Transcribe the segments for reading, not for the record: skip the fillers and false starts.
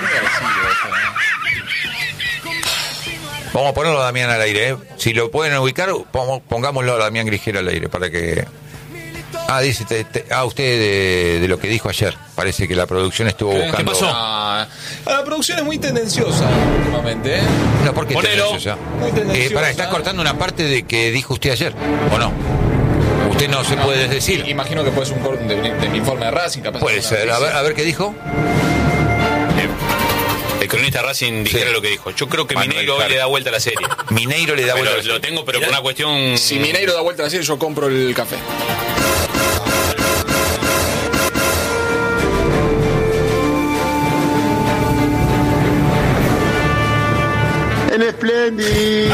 Vamos a ponerlo a Damián al aire, ¿eh? Si lo pueden ubicar, pongámoslo a Damián Grigera al aire para que... dice usted de lo que dijo ayer. Parece que la producción estuvo buscando... ¿Qué pasó? La producción es muy tendenciosa últimamente, ¿eh? No, ¿por qué tendenciosa? Muy tendenciosa. ¿Está cortando una parte de que dijo usted ayer? ¿O no? Usted no se puede decir. Imagino que puede ser un corte de mi informe de Racing, capaz. Puede ser. A ver qué dijo. El cronista Racing dijera lo que dijo. Yo creo que Manuel Mineiro Carlos le da vuelta a la serie. Mineiro le da vuelta a la serie. Lo tengo, pero por una cuestión... Si Mineiro da vuelta a la serie, yo compro el café. En Splendid.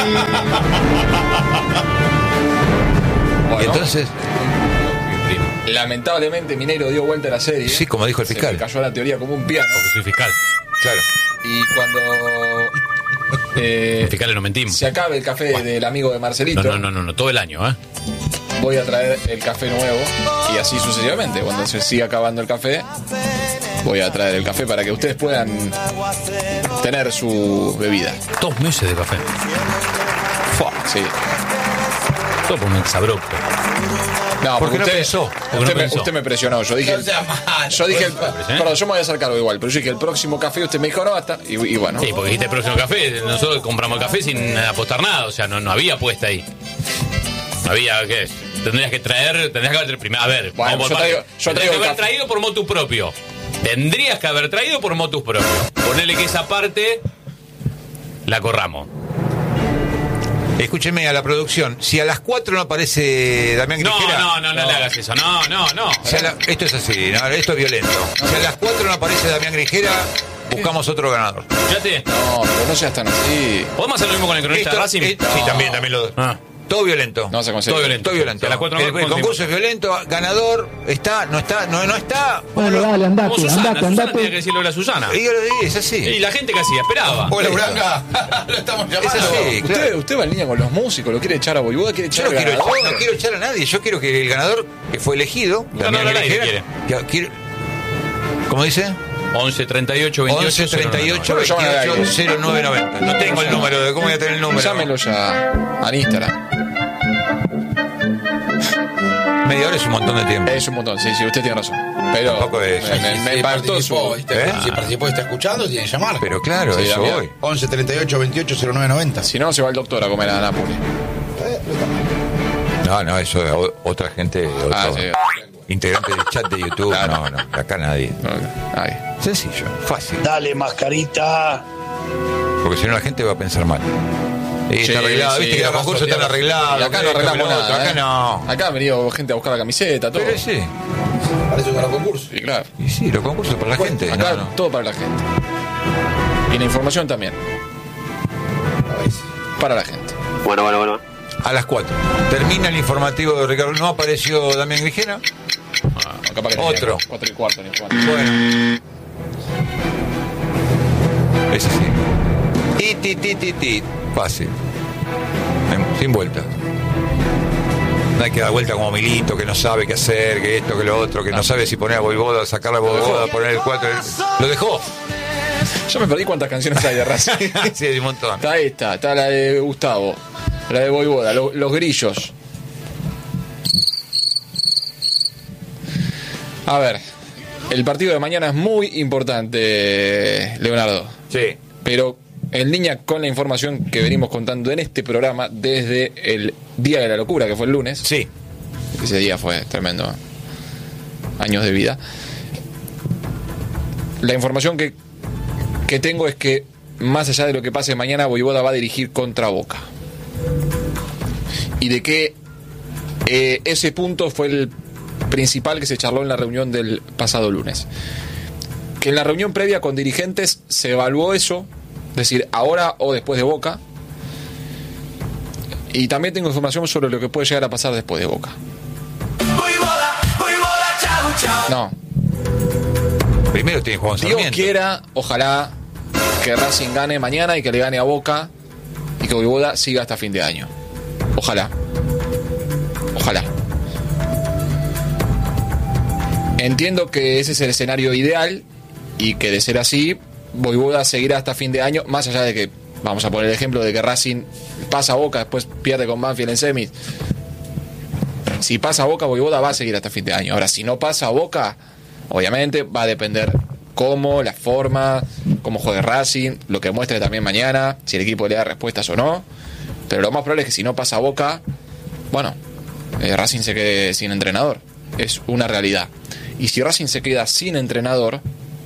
Bueno, y entonces... lamentablemente Mineiro dio vuelta a la serie. Sí, como dijo el fiscal. Se me cayó la teoría como un piano. Porque soy fiscal. Claro. Y cuando Los fiscales no mentimos. se acabe el café del amigo de Marcelito, No, todo el año, ¿eh? voy a traer el café nuevo. Y así sucesivamente. Cuando se siga acabando el café, voy a traer el café para que ustedes puedan tener su bebida. 2 meses de café. Fua, sí. Todo por un exabrupto. No, ¿Por qué no usted, pensó? usted me presionó. Yo dije, perdón, yo me voy a hacer cargo igual, pero yo dije el próximo café, usted me dijo no basta, y bueno. Sí, porque dijiste el próximo café. Nosotros compramos el café sin apostar nada. O sea, no había apuesta ahí. No había, ¿qué? Tendrías que haber primero. A ver, Bueno, vamos yo por traigo partes. Tendrías que el haber café. traído por motus propio. Tendrías que haber traído por motus propio. Ponele que esa parte la corramos. Escúcheme a la producción. Si a las 4 no aparece Damián Grigera... No le hagas eso. No. Esto es así, ¿no? Esto es violento. Si a las 4 no aparece Damián Grigera, buscamos otro ganador. Fíjate. No, pero no seas tan así. ¿Podemos hacer lo mismo con el cronista de Racing? Sí, también lo... Todo violento. No se consigue. Todo violento. A las 4 el concurso es violento. Ganador está, no está. Bueno, dale, Como Susana tenía que andate. decirlo a la Susana. Y yo lo dije, es así. Y la gente que hacía, esperaba. Hola, Uranga, lo estamos Es llamando. así, claro. Usted va en línea con los músicos, lo quiere echar a Voivoda, quiere Yo echar no al quiero, ganador. no quiero echar a nadie. Yo quiero que el ganador que fue elegido, Damián al aire Grigera, ¿cómo dice? 11 38 28 11 38 28 0990. No tengo el número. ¿Cómo voy a tener el número? Llámelo ya al Instagram. Media hora es un montón de tiempo. Es un montón, sí, usted tiene razón. Pero Tampoco es. me impactó su... Si participó y está escuchando, tiene que llamar. Pero claro, Sí, eso Damián. voy. 11 38 28 0990. Si no, se va el doctor a comer a Nápoles. No, eso es otra gente, Sí. integrante del chat de YouTube. Claro. No, acá nadie. Ay. Sencillo, fácil. Dale, mascarita. Porque si no la gente va a pensar mal. Y Sí, está arreglado, sí, viste que los razón, concursos están tiene arreglados. Y acá no que esto, arreglamos que lo otro. nada. Acá no. Acá ha venido gente a buscar la camiseta, todo. Pero sí. Parece un concurso. Sí, claro. Y sí, los concursos para la gente. Acá No. todo para la gente. Y la información también. Para la gente. Bueno. A las 4. Termina el informativo de Ricardo. ¿No apareció Damián Grigera? Capaz que Otro. 4 y cuarto, ni cuarto. Bueno. Es así. Ti. Fácil. Sin vuelta. No hay que dar vuelta como Milito, que no sabe qué hacer, que esto, que lo otro, que no sabe si poner a Voivoda, sacar a Voivoda, poner el 4. Lo dejó. Yo me perdí cuántas canciones hay de Racing. Sí, hay un montón. Está esta, está la de Gustavo, la de Voivoda, los grillos. A ver, el partido de mañana es muy importante, Leonardo. Sí. Pero en línea con la información que venimos contando en este programa desde el Día de la Locura, que fue el lunes. Sí. Ese día fue tremendo. Años de vida. La información que tengo es que, más allá de lo que pase mañana, Voivoda va a dirigir contra Boca. Y de que ese punto fue el principal que se charló en la reunión del pasado lunes. Que en la reunión previa con dirigentes se evaluó eso, es decir, ahora o después de Boca. Y también tengo información sobre lo que puede llegar a pasar después de Boca. No. Primero tiene Juan Dios Sarmiento. quiera, ojalá que Racing gane mañana y que le gane a Boca y que Voivoda siga hasta fin de año. Ojalá. Entiendo que ese es el escenario ideal y que de ser así, Vojvoda seguirá hasta fin de año, más allá de que, vamos a poner el ejemplo de que Racing pasa a Boca, después pierde con Banfield en semis. Si pasa a Boca, Vojvoda va a seguir hasta fin de año. Ahora, si no pasa a Boca, obviamente va a depender cómo, la forma, cómo juegue Racing, lo que muestre también mañana, si el equipo le da respuestas o no. Pero lo más probable es que si no pasa a Boca, bueno, Racing se quede sin entrenador. Es una realidad. Y si Racing se queda sin entrenador,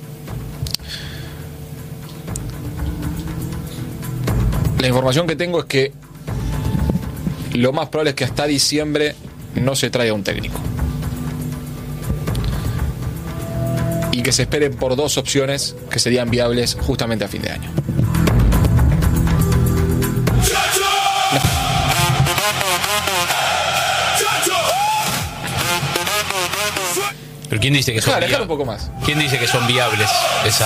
la información que tengo es que lo más probable es que hasta diciembre no se traiga un técnico. Y que se esperen por 2 opciones que serían viables justamente a fin de año. Pero ¿quién dice que son Dejar un viables? poco más. ¿Quién dice que son viables esas?